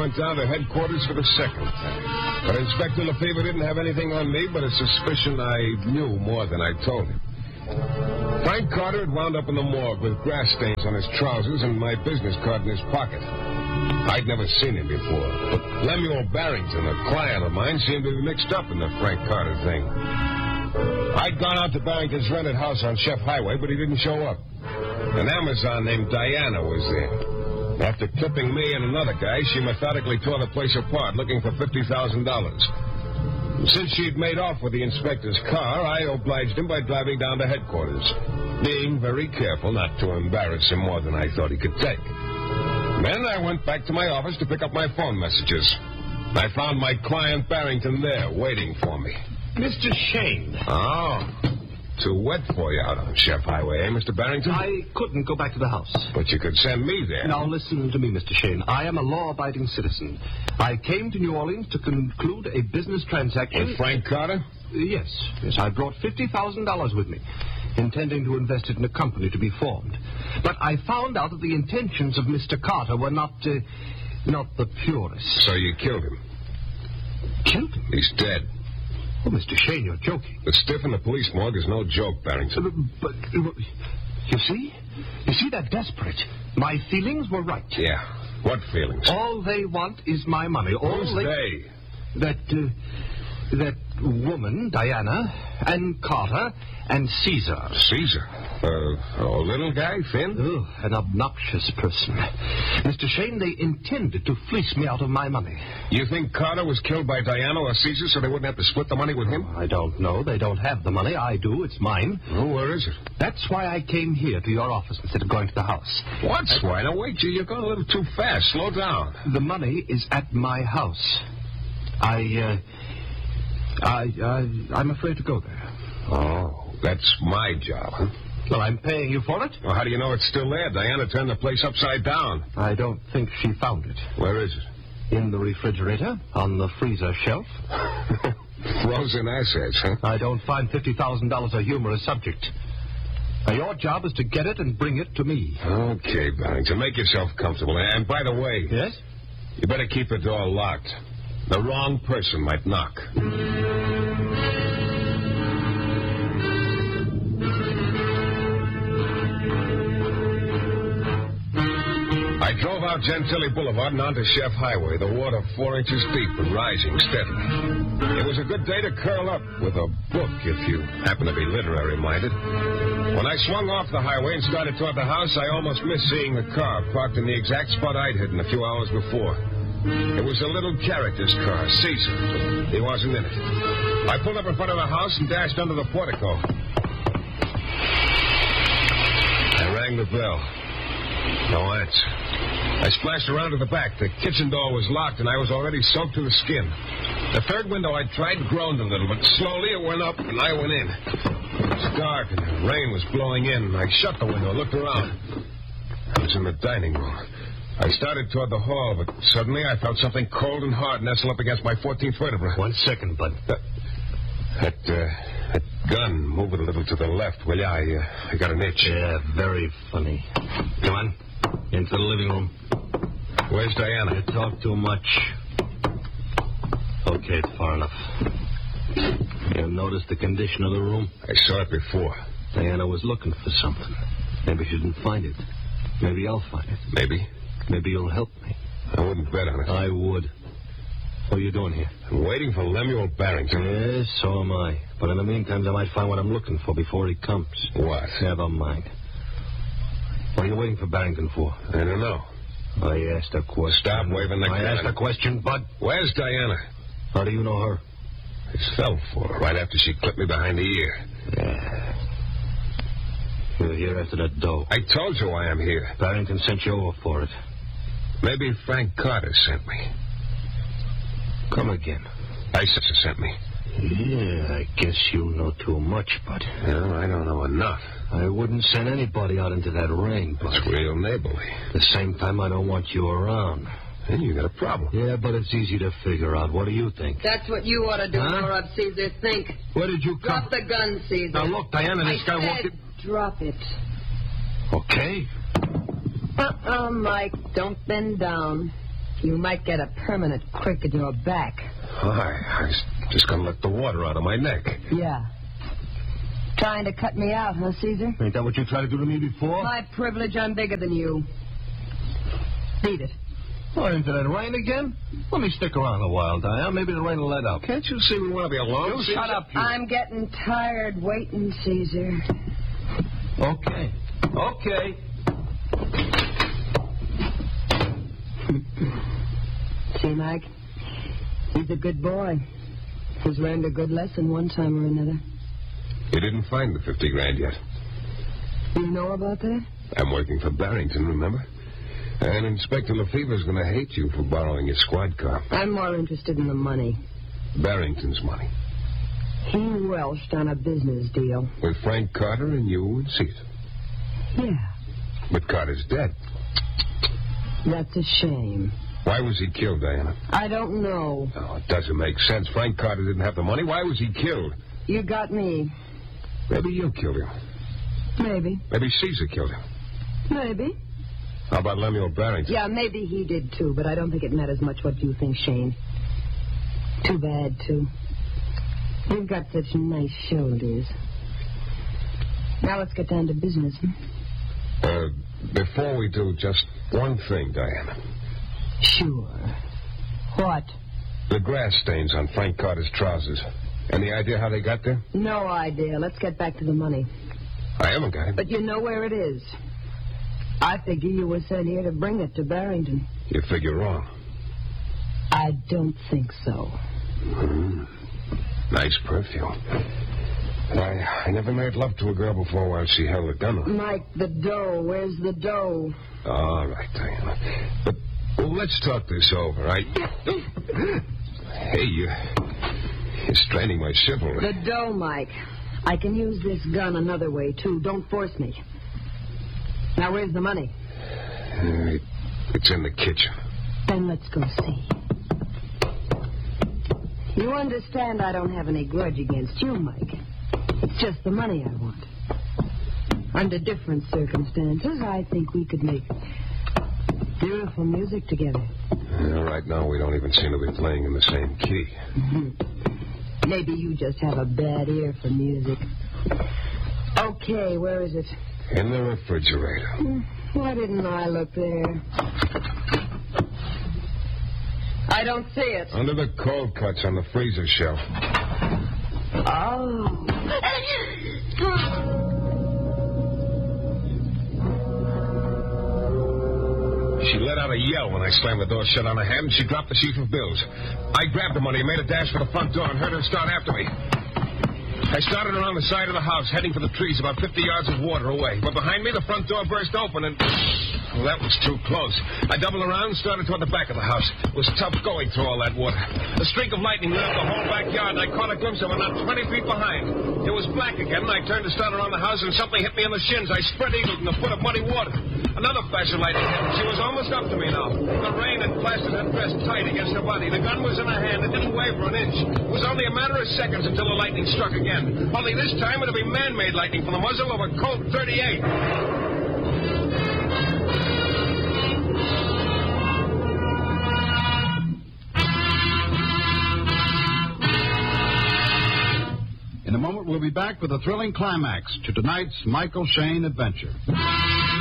went down to headquarters for the second time. But Inspector Lefevre didn't have anything on me but a suspicion I knew more than I told him. Frank Carter had wound up in the morgue with grass stains on his trousers and my business card in his pocket. I'd never seen him before, but Lemuel Barrington, a client of mine, seemed to be mixed up in the Frank Carter thing. I'd gone out to Barrington's rented house on Chef Highway, but he didn't show up. An Amazon named Diana was there. After clipping me and another guy, she methodically tore the place apart, looking for $50,000. Since she'd made off with the inspector's car, I obliged him by driving down to headquarters, being very careful not to embarrass him more than I thought he could take. Then I went back to my office to pick up my phone messages. I found my client Barrington there, waiting for me. Mr. Shane. Oh, too wet for you out on Chef Highway, eh, Mr. Barrington? I couldn't go back to the house. But you could send me there. Now, listen to me, Mr. Shane. I am a law-abiding citizen. I came to New Orleans to conclude a business transaction... With Frank Carter? Yes. I brought $50,000 with me, intending to invest it in a company to be formed. But I found out that the intentions of Mr. Carter were not the purest. So you killed him? Killed him? He's dead. Oh, Mr. Shane, you're joking. The stiff in the police morgue is no joke, Barrington. But you see? You see, they're desperate. My feelings were right. Yeah. What feelings? All they want is my money. Who's they? That woman, Diana, and Carter, and Caesar. Caesar? A little guy, Finn? Oh, an obnoxious person. Mr. Shane, they intended to fleece me out of my money. You think Carter was killed by Diana or Caesar so they wouldn't have to split the money with him? I don't know. They don't have the money. I do. It's mine. Oh, where is it? That's why I came here to your office instead of going to the house. What's why? Now, wait, you're going a little too fast. Slow down. The money is at my house. I'm afraid to go there. Oh, that's my job, huh? Well, I'm paying you for it. Well, how do you know it's still there? Diana turned the place upside down. I don't think she found it. Where is it? In the refrigerator, on the freezer shelf. Frozen assets, huh? I don't find $50,000 a humorous subject. Now, your job is to get it and bring it to me. Okay, Barrington, make yourself comfortable. And by the way... Yes? You better keep the door locked. The wrong person might knock. I drove out Gentilly Boulevard and onto Chef Highway, the water 4 inches deep and rising steadily. It was a good day to curl up with a book if you happen to be literary-minded. When I swung off the highway and started toward the house, I almost missed seeing the car parked in the exact spot I'd hidden a few hours before. It was a little character's car, Caesar. He wasn't in it. I pulled up in front of the house and dashed under the portico. I rang the bell. No answer. I splashed around to the back. The kitchen door was locked, and I was already soaked to the skin. The third window I tried groaned a little, but slowly it went up, and I went in. It was dark, and the rain was blowing in. I shut the window, looked around. I was in the dining room. I started toward the hall, but suddenly I felt something cold and hard nestle up against my 14th vertebra. 1 second, bud. That gun, move it a little to the left, will ya? I got an itch. Yeah, very funny. Come on, into the living room. Where's Diana? You talk too much. Okay, it's far enough. You notice the condition of the room? I saw it before. Diana was looking for something. Maybe she didn't find it. Maybe I'll find it. Maybe. Maybe you'll help me. I wouldn't bet on it. I would. What are you doing here? I'm waiting for Lemuel Barrington. Yes, so am I. But in the meantime, I might find what I'm looking for before he comes. What? Never mind. What are you waiting for Barrington for? I don't know. I asked a question. Stop waving the gun. I asked a question, Bud. Where's Diana? How do you know her? I fell for her right after she clipped me behind the ear. Yeah. You're here after that dough. I told you why I'm here. Barrington sent you over for it. Maybe Frank Carter sent me. Come again. ISIS sent me. Yeah, I guess you know too much, Bud. No, I don't know enough. I wouldn't send anybody out into that rain, Bud. That's real neighborly. At the same time, I don't want you around. Then you got a problem. Yeah, but it's easy to figure out. What do you think? That's what you ought to do, Huh? Morab, Caesar. Think. Where did you come? Drop the gun, Caesar. Now, look, Diana, this guy walked in. Drop it. Okay. Mike. Don't bend down. You might get a permanent crick in your back. I was just going to let the water out of my neck. Yeah. Trying to cut me out, huh, Caesar? Ain't that what you tried to do to me before? My privilege, I'm bigger than you. Beat it. Oh, into that rain again? Let me stick around a while, Diane. Maybe the rain will let up. Can't you see we want to be alone? You shut up, you. I'm getting tired waiting, Caesar. Okay. Okay. See, Mike? He's a good boy. He's learned a good lesson one time or another. You didn't find the 50 grand yet. You know about that? I'm working for Barrington, remember? And Inspector Lefevre's going to hate you for borrowing his squad car. I'm more interested in the money. Barrington's money. He welched on a business deal. With Frank Carter and you and Caesar. Yeah. But Carter's dead. That's a shame. Why was he killed, Diana? I don't know. Oh, it doesn't make sense. Frank Carter didn't have the money. Why was he killed? You got me. Maybe you killed him. Maybe. Maybe Caesar killed him. Maybe. How about Lemuel Barrington? Yeah, maybe he did, too, but I don't think it matters much what you think, Shane. Too bad, too. You've got such nice shoulders. Now let's get down to business, huh? Before we do, just one thing, Diana. Sure. What? The grass stains on Frank Carter's trousers. Any idea how they got there? No idea. Let's get back to the money. I haven't got it. But you know where it is. I figure you were sent here to bring it to Barrington. You figure wrong. I don't think so. Nice perfume. I never made love to a girl before while she held a gun on. Mike, the dough. Where's the dough? All right, Diana. But let's talk this over, right? Hey, you're straining my chivalry. The dough, Mike. I can use this gun another way, too. Don't force me. Now, where's the money? It's in the kitchen. Then let's go see. You understand I don't have any grudge against you, Mike. It's just the money I want. Under different circumstances, I think we could make beautiful music together. Right now, we don't even seem to be playing in the same key. Maybe you just have a bad ear for music. Okay, where is it? In the refrigerator. Why didn't I look there? I don't see it. Under the cold cuts on the freezer shelf. Oh. She let out a yell when I slammed the door shut on her head, and she dropped the sheaf of bills. I grabbed the money and made a dash for the front door and heard her start after me. I started around the side of the house, heading for the trees about 50 yards of water away. But behind me, the front door burst open, and that was too close. I doubled around and started toward the back of the house. It was tough going through all that water. A streak of lightning lit up the whole backyard, and I caught a glimpse of her not 20 feet behind. It was black again, and I turned to start around the house, and something hit me in the shins. I spread eagled in a foot of muddy water. Another flash of lightning hit, and she was almost up to me now. The rain had plastered her dress tight against her body. The gun was in her hand. It didn't waver an inch. It was only a matter of seconds until the lightning struck again. Only this time it'll be man-made lightning from the muzzle of a Colt 38. In a moment, we'll be back with a thrilling climax to tonight's Michael Shayne adventure.